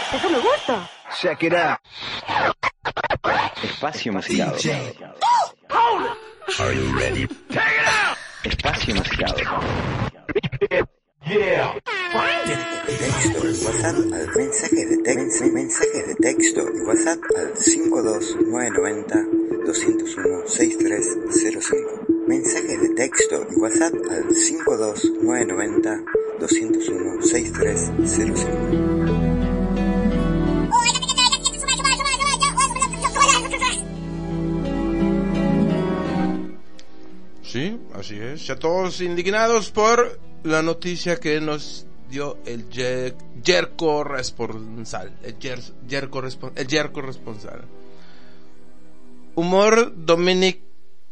Eso me gusta. Check it out. Espacio musicado. Are you ready? Take it out. Espacio musicado. Yeah. Texto y WhatsApp al mensaje de texto y WhatsApp al 52990-201-6305. Mensaje de texto y WhatsApp al 52990-201-6305. Sí, así es. Ya todos indignados por la noticia que nos dio el Yerko responsable. El Yerko responsable. Humor Dominic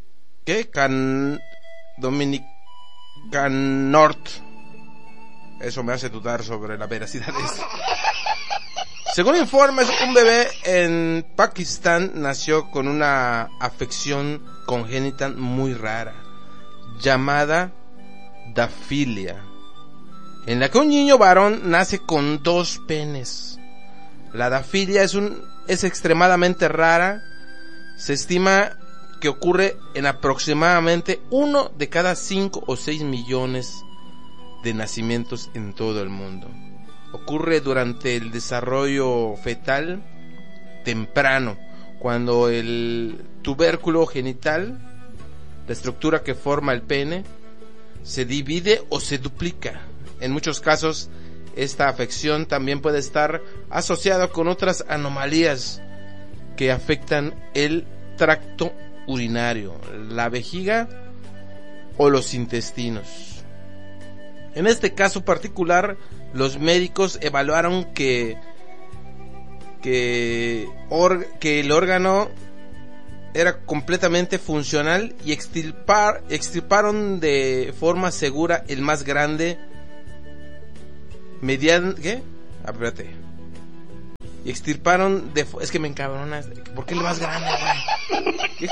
Nort. Eso me hace dudar sobre la veracidad de esto. Según informes, un bebé en Pakistán nació con una afección congénita muy rara, llamada dafilia, en la que un niño varón nace con 2 penes. La dafilia es extremadamente rara. Se estima que ocurre en aproximadamente 1 de cada 5 o 6 millones de nacimientos en todo el mundo. Ocurre durante el desarrollo fetal temprano, cuando el tubérculo genital, la estructura que forma el pene, se divide o se duplica. En muchos casos, esta afección también puede estar asociada con otras anomalías que afectan el tracto urinario, la vejiga o los intestinos. En este caso particular, los médicos evaluaron que el órgano era completamente funcional y extirparon de forma segura el más grande ¿qué? Espérate. Y extirparon es que me encabrona. ¿Por qué el más grande, güey?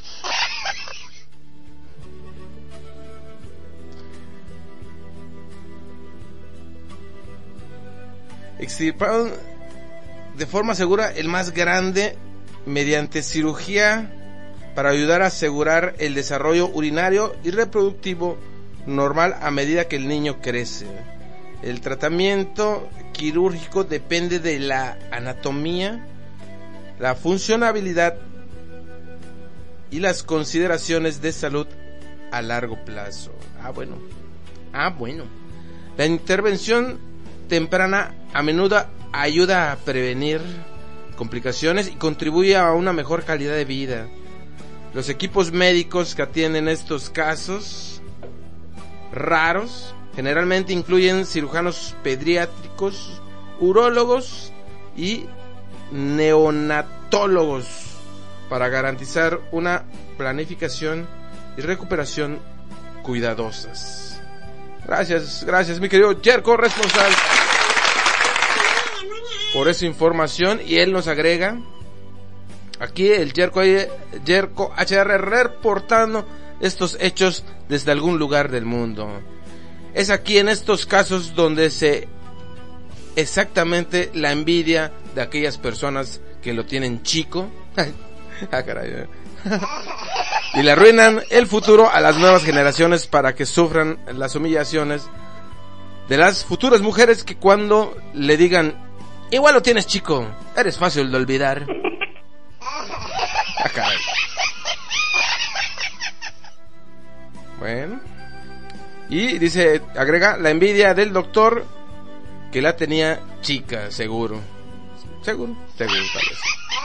Extirparon de forma segura el más grande mediante cirugía para ayudar a asegurar el desarrollo urinario y reproductivo normal a medida que el niño crece. El tratamiento quirúrgico depende de la anatomía, la funcionabilidad y las consideraciones de salud a largo plazo. Bueno. La intervención temprana a menudo ayuda a prevenir complicaciones y contribuye a una mejor calidad de vida. Los equipos médicos que atienden estos casos raros generalmente incluyen cirujanos pediátricos, urólogos y neonatólogos para garantizar una planificación y recuperación cuidadosas. Gracias mi querido Yerko responsable por esa información. Y él nos agrega aquí el Yerko HR reportando estos hechos desde algún lugar del mundo. Es aquí en estos casos donde exactamente la envidia de aquellas personas que lo tienen chico caray, y le arruinan el futuro a las nuevas generaciones para que sufran las humillaciones de las futuras mujeres que cuando le digan igual lo tienes chico, eres fácil de olvidar. Caray. Bueno, y dice, agrega, la envidia del doctor que la tenía chica, seguro tal vez.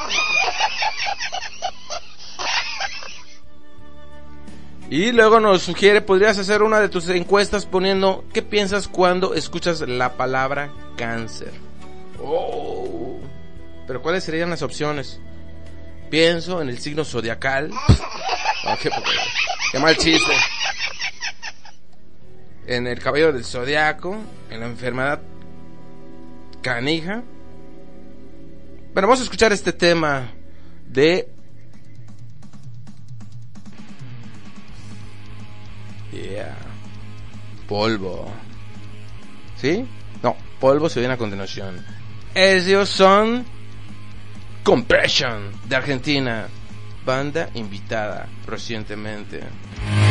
Y luego nos sugiere, podrías hacer una de tus encuestas poniendo ¿qué piensas cuando escuchas la palabra cáncer? Pero ¿cuáles serían las opciones? Pienso en el signo zodiacal. Qué mal chiste. En el cabello del zodiaco, en la enfermedad canija. Bueno, vamos a escuchar este tema de Polvo. ¿Sí? No, Polvo se viene a continuación. Ellos son Compression de Argentina, banda invitada recientemente.